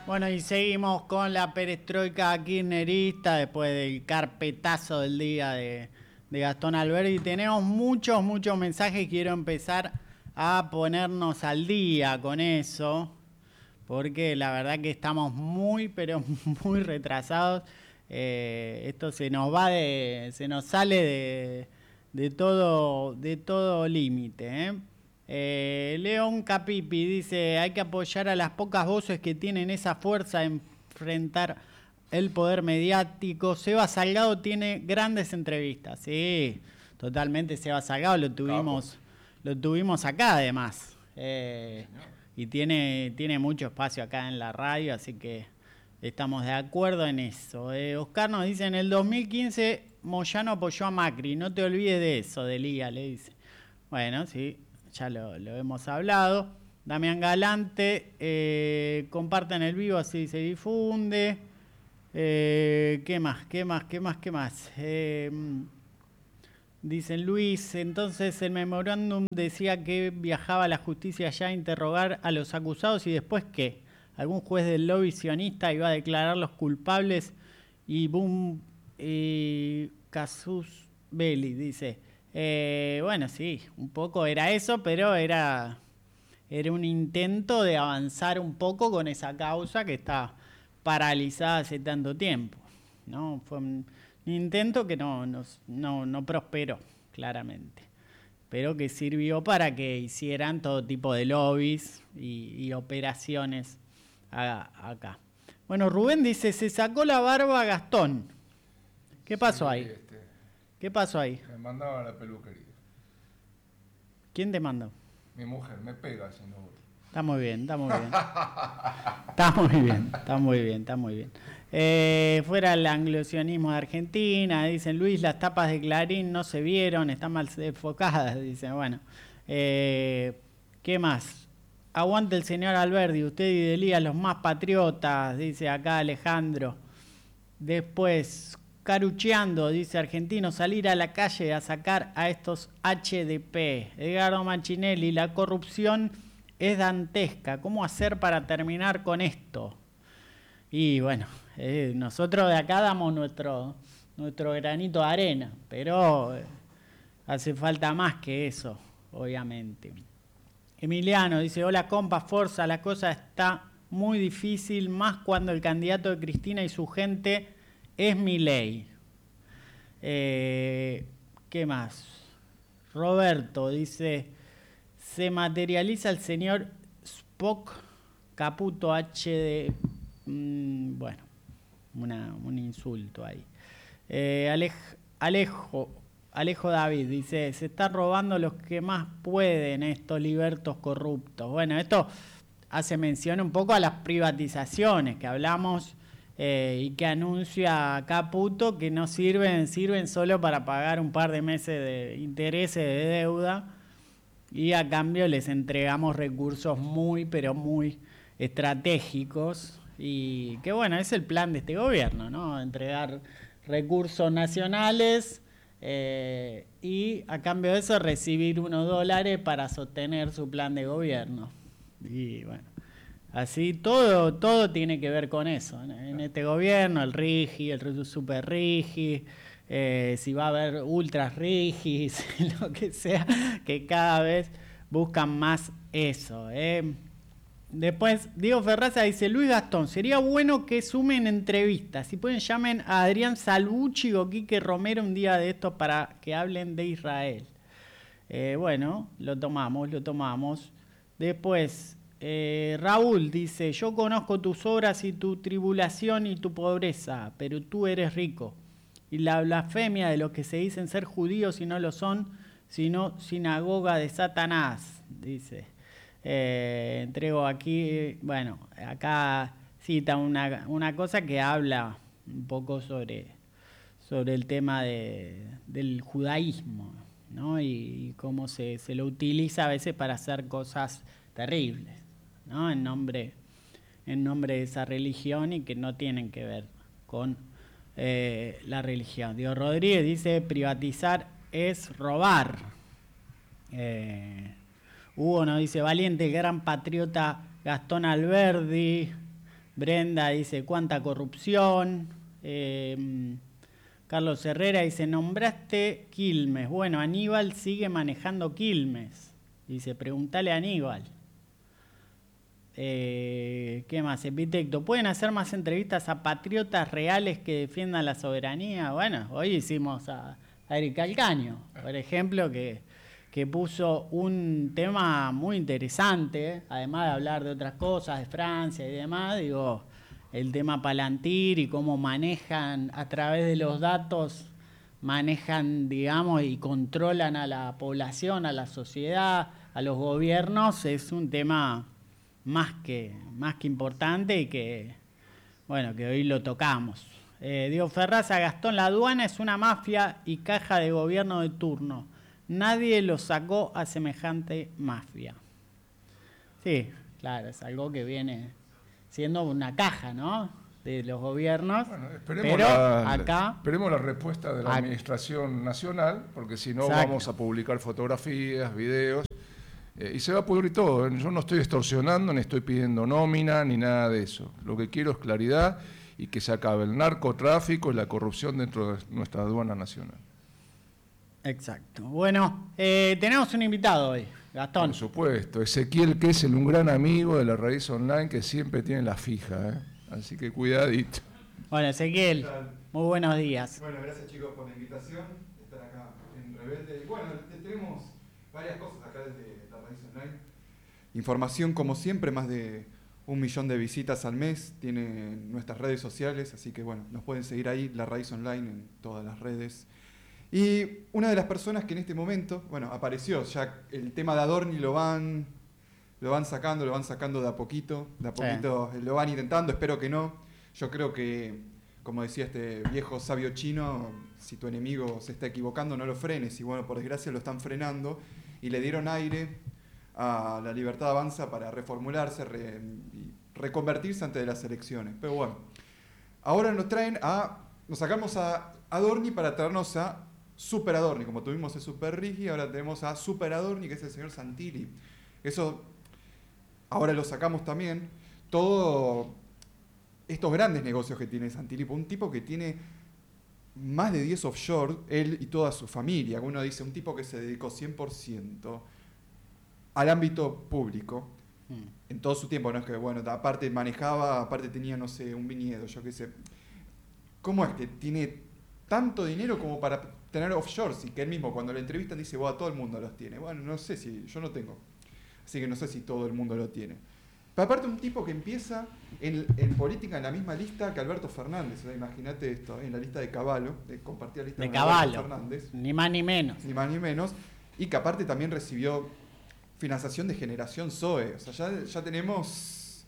Bueno, y seguimos con la perestroika kirchnerista después del carpetazo del día de Gastón Alberdi. Tenemos muchos mensajes. Quiero empezar a ponernos al día con eso, porque la verdad que estamos muy retrasados. Esto se nos sale de todo límite, León Capipi dice: hay que apoyar a las pocas voces que tienen esa fuerza de enfrentar el poder mediático. Seba Salgado tiene grandes entrevistas. Sí, totalmente. Seba Salgado lo tuvimos acá además, y tiene mucho espacio acá en la radio, así que estamos de acuerdo en eso. Oscar nos dice: en el 2015 Moyano apoyó a Macri, no te olvides de eso, Delía, le dice. Bueno, sí, ya lo hemos hablado. Damián Galante, compartan el vivo, así se difunde. ¿Qué más? Dicen Luis: entonces el memorándum decía que viajaba a la justicia allá a interrogar a los acusados, y después ¿qué? Algún juez del lobby sionista iba a declarar los culpables y boom, casus belli, dice. Bueno, sí, un poco era eso, pero era un intento de avanzar un poco con esa causa que está paralizada hace tanto tiempo, ¿no? Fue un intento que no prosperó, claramente, pero que sirvió para que hicieran todo tipo de lobbies y operaciones acá. Bueno, Rubén dice: se sacó la barba Gastón. ¿Qué pasó ahí? ¿Qué pasó ahí? Me mandaron a la peluquería. ¿Quién te mandó? Mi mujer me pega si no voy. Está muy bien. Está muy bien. Fuera el anglosionismo de Argentina, dicen Luis: las tapas de Clarín no se vieron, están mal enfocadas, dicen. Bueno, ¿qué más? Aguante el señor Alberdi, usted y Delía los más patriotas, dice acá Alejandro. Después, carucheando, dice Argentino: salir a la calle a sacar a estos HDP. Edgardo Manchinelli: la corrupción es dantesca. ¿Cómo hacer para terminar con esto? Y bueno, nosotros de acá damos nuestro granito de arena, pero hace falta más que eso, obviamente. Emiliano dice: hola compa, forza, la cosa está muy difícil, más cuando el candidato de Cristina y su gente es Milei. ¿Qué más? Roberto dice: se materializa el señor Spock Caputo HD. Bueno, un insulto ahí. Alejo David dice: se está robando los que más pueden estos libertos corruptos. Bueno, esto hace mención un poco a las privatizaciones que hablamos, y que anuncia Caputo, que no sirven solo para pagar un par de meses de intereses de deuda, y a cambio les entregamos recursos muy estratégicos. Y que bueno, es el plan de este gobierno, ¿no? Entregar recursos nacionales, y a cambio de eso recibir unos dólares para sostener su plan de gobierno. Y bueno, así todo tiene que ver con eso, ¿no? En este gobierno, el RIGI, el super RIGI, si va a haber ultras RIGIs, lo que sea, que cada vez buscan más eso, Después, Diego Ferraza dice: Luis Gastón, sería bueno que sumen entrevistas. Si pueden, llamen a Adrián Salvucci o Quique Romero un día de estos para que hablen de Israel. Bueno, lo tomamos. Después, Raúl dice: yo conozco tus obras y tu tribulación y tu pobreza, pero tú eres rico. Y la blasfemia de los que se dicen ser judíos y no lo son, sino sinagoga de Satanás, dice. Entrego aquí, bueno, acá cita una cosa que habla un poco sobre el tema del judaísmo, ¿no? Y cómo se lo utiliza a veces para hacer cosas terribles, ¿no? En nombre de esa religión, y que no tienen que ver con la religión. Diego Rodríguez dice: privatizar es robar. Hugo nos dice: valiente, gran patriota Gastón Alberdi. Brenda dice, ¿cuánta corrupción? Carlos Herrera dice, nombraste Quilmes. Bueno, Aníbal sigue manejando Quilmes. Dice, preguntale a Aníbal. ¿Qué más? Epitecto, ¿pueden hacer más entrevistas a patriotas reales que defiendan la soberanía? Bueno, hoy hicimos a Eric Calcaño, por ejemplo, que puso un tema muy interesante, además de hablar de otras cosas, de Francia y demás, digo, el tema Palantir y cómo manejan a través de los datos, manejan, digamos, y controlan a la población, a la sociedad, a los gobiernos, es un tema más que importante y que, bueno, que hoy lo tocamos. Diego Ferraza, Gastón, la aduana es una mafia y caja de gobierno de turno. Nadie lo sacó a semejante mafia. Sí, claro, es algo que viene siendo una caja, ¿no? De los gobiernos. Bueno, esperemos la respuesta de la Administración Nacional, porque si no vamos a publicar fotografías, videos, y se va a pudrir todo. Yo no estoy extorsionando, ni estoy pidiendo nómina, ni nada de eso. Lo que quiero es claridad y que se acabe el narcotráfico y la corrupción dentro de nuestra aduana nacional. Exacto. Bueno, tenemos un invitado hoy, Gastón. Por supuesto, Ezequiel, que es un gran amigo de La Raíz Online, que siempre tiene la fija, ¿eh? Así que cuidadito. Bueno, Ezequiel, muy buenos días. Bueno, gracias chicos por la invitación, estar acá en Rebelde. Y bueno, tenemos varias cosas acá desde La Raíz Online. Información como siempre, más de 1 millón de visitas al mes, tiene nuestras redes sociales, así que bueno, nos pueden seguir ahí, La Raíz Online en todas las redes. Y una de las personas que en este momento, bueno, apareció, ya el tema de Adorni lo van sacando de a poquito, lo van intentando, espero que no. Yo creo que, como decía este viejo sabio chino, si tu enemigo se está equivocando, no lo frenes. Y bueno, por desgracia lo están frenando y le dieron aire a La Libertad Avanza para reformularse y reconvertirse antes de las elecciones. Pero bueno, ahora nos sacamos a Adorni para traernos a Super Adorni. Como tuvimos a Super Rigi, ahora tenemos a Super Adorni, que es el señor Santilli. Eso ahora lo sacamos también. Todos estos grandes negocios que tiene Santilli, un tipo que tiene más de 10 offshore, él y toda su familia. Uno dice, un tipo que se dedicó 100% al ámbito público en todo su tiempo. No es que, bueno, aparte manejaba, aparte tenía, no sé, un viñedo, yo qué sé. ¿Cómo es que tiene tanto dinero como para tener offshores? Y que él mismo, cuando lo entrevistan, dice, bueno, todo el mundo los tiene. Bueno, no sé si, yo no tengo. Así que no sé si todo el mundo lo tiene. Pero aparte un tipo que empieza en política en la misma lista que Alberto Fernández. O sea, imagínate esto, en la lista de Caballo, compartía lista de con Caballo, Alberto Fernández. Ni más ni menos. Ni más ni menos. Y que aparte también recibió financiación de Generación Zoe. O sea, ya tenemos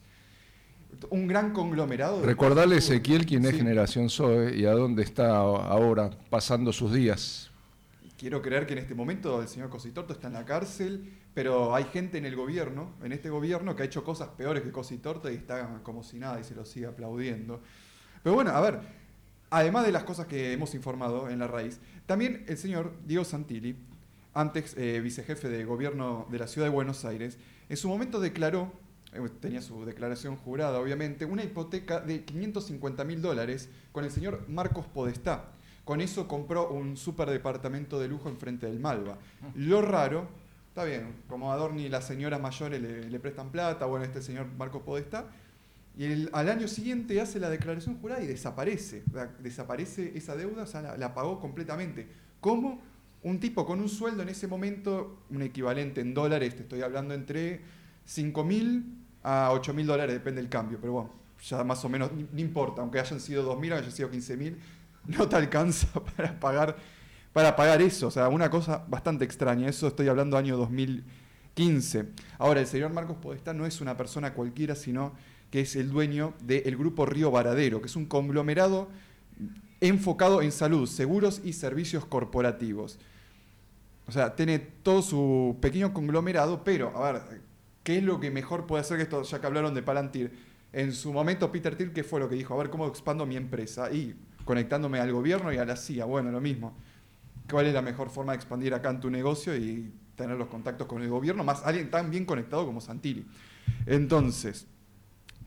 un gran conglomerado. Recordale, Ezequiel, quién es Generación Zoe y a dónde está ahora pasando sus días. Quiero creer que en este momento el señor Cositorto está en la cárcel, pero hay gente en el gobierno, en este gobierno, que ha hecho cosas peores que Cositorto y está como si nada y se lo sigue aplaudiendo. Pero bueno, a ver, además de las cosas que hemos informado en La Raíz, también el señor Diego Santilli, antes vicejefe de gobierno de la ciudad de Buenos Aires, en su momento declaró, tenía su declaración jurada obviamente, una hipoteca de $550.000 con el señor Marcos Podestá. Con eso compró un superdepartamento de lujo enfrente del Malva. Lo raro, está bien, como a Adorni las señoras mayores le prestan plata, bueno, este señor Marcos Podestá, y al año siguiente hace la declaración jurada y desaparece. Desaparece esa deuda, o sea, la pagó completamente. ¿Cómo? Un tipo con un sueldo en ese momento, un equivalente en dólares, te estoy hablando entre $5.000 a $8.000, depende del cambio, pero bueno, ya más o menos, no importa, aunque hayan sido 2.000 o hayan sido 15.000, no te alcanza para pagar eso. O sea, una cosa bastante extraña. Eso estoy hablando año 2015. Ahora, el señor Marcos Podestá no es una persona cualquiera, sino que es el dueño del Grupo Río Varadero, que es un conglomerado enfocado en salud, seguros y servicios corporativos. O sea, tiene todo su pequeño conglomerado, pero, a ver, ¿qué es lo que mejor puede hacer que esto, ya que hablaron de Palantir? En su momento, Peter Thiel, ¿qué fue lo que dijo? A ver, ¿cómo expando mi empresa? Y conectándome al gobierno y a la CIA. Bueno, lo mismo. ¿Cuál es la mejor forma de expandir acá en tu negocio y tener los contactos con el gobierno? Más alguien tan bien conectado como Santilli. Entonces,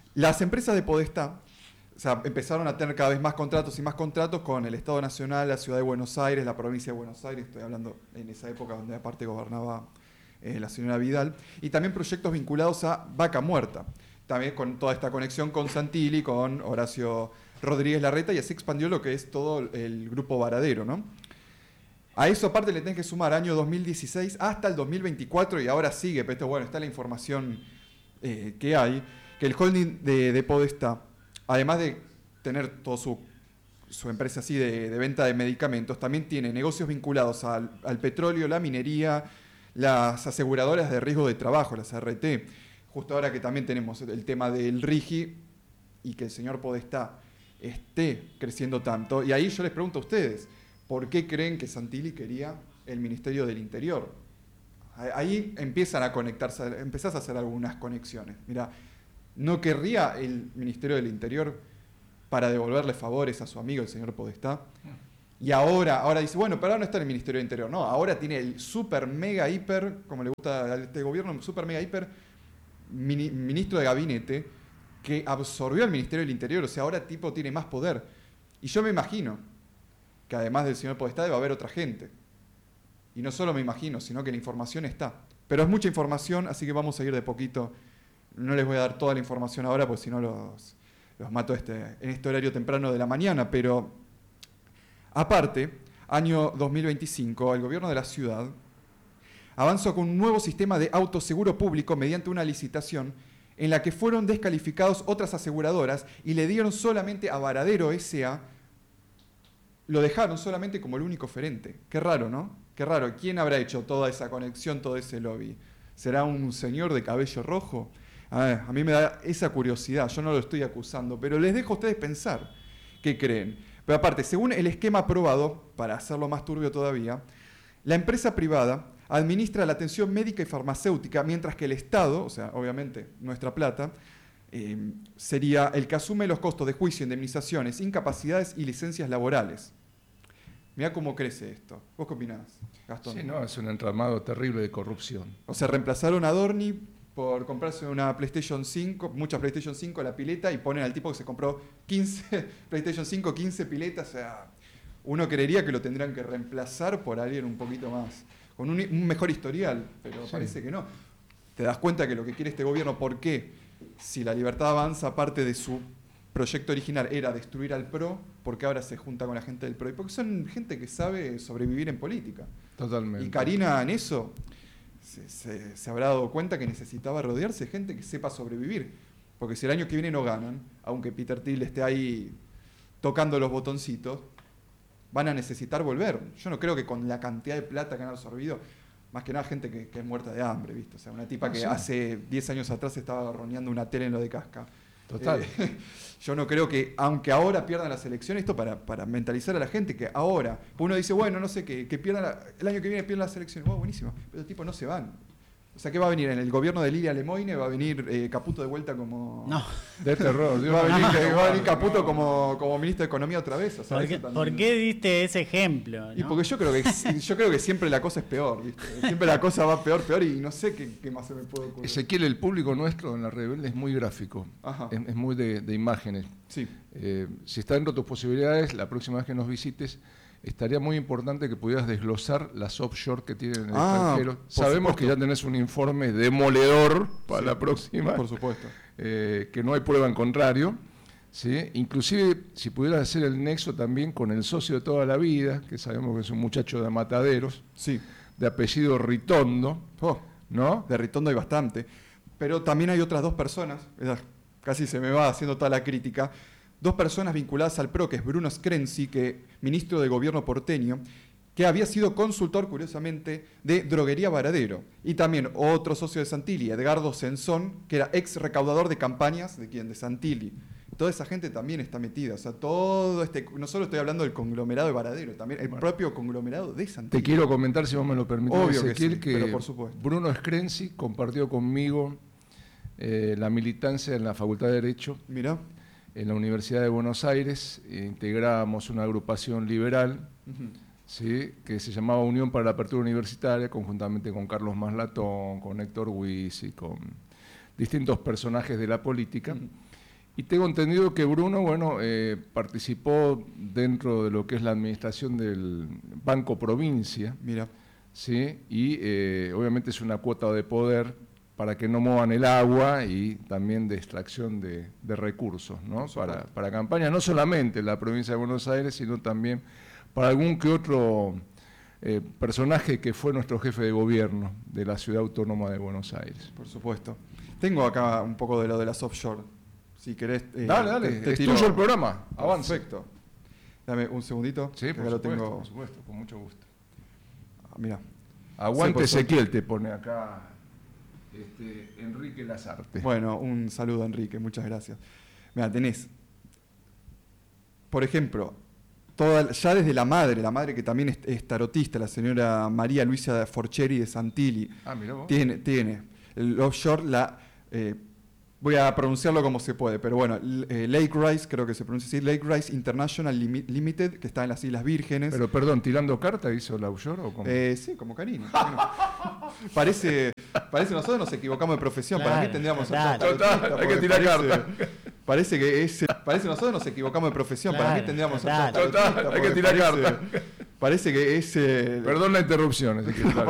Las empresas de Podestá, o sea, empezaron a tener cada vez más contratos y más contratos con el Estado Nacional, la Ciudad de Buenos Aires, la provincia de Buenos Aires, estoy hablando en esa época donde aparte gobernaba la señora Vidal, y también proyectos vinculados a Vaca Muerta, también con toda esta conexión con Santilli, con Horacio Rodríguez Larreta, y así expandió lo que es todo el grupo Varadero, ¿no? A eso aparte le tenés que sumar año 2016 hasta el 2024, y ahora sigue, pero esto, bueno, está la información que hay, que el holding de Podestá, además de tener toda su empresa así de venta de medicamentos, también tiene negocios vinculados al petróleo, la minería, las aseguradoras de riesgo de trabajo, las ART. Justo ahora que también tenemos el tema del RIGI y que el señor Podestá esté creciendo tanto. Y ahí yo les pregunto a ustedes, ¿por qué creen que Santilli quería el Ministerio del Interior? Ahí empiezan a conectarse, empezás a hacer algunas conexiones. Mirá, ¿no querría el Ministerio del Interior para devolverle favores a su amigo, el señor Podestá? Y ahora dice, bueno, pero ahora no está en el Ministerio del Interior. No, ahora tiene el super mega hiper, como le gusta a este gobierno, super mega hiper ministro de gabinete que absorbió al Ministerio del Interior. O sea, ahora tipo tiene más poder. Y yo me imagino que además del señor Podestá va a haber otra gente. Y no solo me imagino, sino que la información está. Pero es mucha información, así que vamos a ir de poquito. No les voy a dar toda la información ahora, porque si no los mato en este horario temprano de la mañana. Pero aparte, año 2025, el gobierno de la ciudad avanzó con un nuevo sistema de autoseguro público mediante una licitación en la que fueron descalificados otras aseguradoras y le dieron solamente a Varadero S.A., lo dejaron solamente como el único oferente. Qué raro, ¿no? Qué raro. ¿Quién habrá hecho toda esa conexión, todo ese lobby? ¿Será un señor de cabello rojo? A mí me da esa curiosidad, yo no lo estoy acusando, pero les dejo a ustedes pensar qué creen. Pero aparte, según el esquema aprobado, para hacerlo más turbio todavía, la empresa privada administra la atención médica y farmacéutica, mientras que el Estado, o sea, obviamente nuestra plata, sería el que asume los costos de juicio, indemnizaciones, incapacidades y licencias laborales. Mirá cómo crece esto. ¿Vos qué opinás, Gastón? Sí, no, es un entramado terrible de corrupción. O sea, reemplazaron a Dorni por comprarse una PlayStation 5, muchas PlayStation 5 a la pileta, y ponen al tipo que se compró 15 PlayStation 5, 15 piletas. O sea, uno creería que lo tendrán que reemplazar por alguien un poquito más, con un mejor historial, pero sí, parece que no. Te das cuenta que lo que quiere este gobierno, ¿por qué? Si la Libertad Avanza, parte de su proyecto original era destruir al PRO, porque ahora se junta con la gente del PRO, y porque son gente que sabe sobrevivir en política. Totalmente. Y Karina en eso se habrá dado cuenta que necesitaba rodearse de gente que sepa sobrevivir, porque si el año que viene no ganan, aunque Peter Thiel esté ahí tocando los botoncitos, van a necesitar volver. Yo no creo que con la cantidad de plata que han absorbido, más que nada gente que es muerta de hambre, ¿viste? O sea, una tipa que hace 10 años atrás estaba roneando una tele en lo de Casca. Total. Yo no creo que, aunque ahora pierdan las elecciones, esto para mentalizar a la gente que ahora, uno dice, bueno, no sé, que pierdan el año que viene pierdan las elecciones, wow, buenísimo, pero tipo no se van. O sea, ¿qué va a venir? ¿En el gobierno de Lilia Lemoine va a venir Caputo de vuelta como...? No. De terror. Va a venir Caputo como ministro de Economía otra vez. O sea, ¿Por qué diste ese ejemplo? ¿No? Y porque yo creo que siempre la cosa es peor, ¿viste? Siempre la cosa va peor, y no sé qué más se me puede ocurrir. Ezequiel, el público nuestro en La Rebelde es muy gráfico, es muy de imágenes. Sí. Si está dentro de tus posibilidades, la próxima vez que nos visites, estaría muy importante que pudieras desglosar las offshore que tienen en el extranjero. Sabemos que ya tenés un informe demoledor para la próxima. Por supuesto. Que no hay prueba en contrario. ¿Sí? Inclusive, si pudieras hacer el nexo también con el socio de toda la vida, que sabemos que es un muchacho de Mataderos, sí, de apellido Ritondo. ¿No? De Ritondo hay bastante. Pero también hay otras dos personas, casi se me va haciendo toda la crítica, dos personas vinculadas al PRO, que es Bruno Screnzi, que ministro de Gobierno porteño, que había sido consultor, curiosamente, de Droguería Varadero. Y también otro socio de Santilli, Edgardo Sensón, que era ex recaudador de campañas, ¿de quién? De Santilli. Toda esa gente también está metida. O sea, todo no solo estoy hablando del conglomerado de Varadero, también el propio conglomerado de Santilli. Te quiero comentar, si vos me lo permites, obvio Ezequiel, que sí, pero por supuesto. Bruno Screnzi compartió conmigo la militancia en la Facultad de Derecho. Mirá. En la Universidad de Buenos Aires integramos una agrupación liberal, ¿sí? Que se llamaba Unión para la Apertura Universitaria, conjuntamente con Carlos Maslatón, con Héctor Huis y con distintos personajes de la política. Y tengo entendido que Bruno, participó dentro de lo que es la administración del Banco Provincia. Mira. ¿Sí? Y obviamente es una cuota de poder para que no muevan el agua y también de extracción de recursos, ¿no? Para campañas, no solamente en la provincia de Buenos Aires, sino también para algún que otro personaje que fue nuestro jefe de gobierno de la Ciudad Autónoma de Buenos Aires. Por supuesto. Tengo acá un poco de lo de las offshore. Si querés... dale, es tuyo el programa, avance. Perfecto. Dame un segundito. Sí, por supuesto, con mucho gusto. Mira. Aguante Ezequiel, te pone acá Enrique Lazarte. Bueno, un saludo Enrique, muchas gracias. Mira, tenés, por ejemplo, ya desde la madre que también es tarotista, la señora María Luisa Forcheri de Santilli. Mirá vos. Tiene el offshore, voy a pronunciarlo como se puede, pero bueno, Lake Rise, creo que se pronuncia así, Lake Rise International Limited, que está en las Islas Vírgenes. Pero perdón, ¿tirando carta hizo la offshore o cómo? Sí, como Karina. Parece nosotros nos equivocamos de profesión, para mí tendríamos Total, hay que tirar carta. Parece nosotros nos equivocamos de profesión, para mí tendríamos Total, hay que tirar carta. Parece que es... Perdón la interrupción, Ezequiel.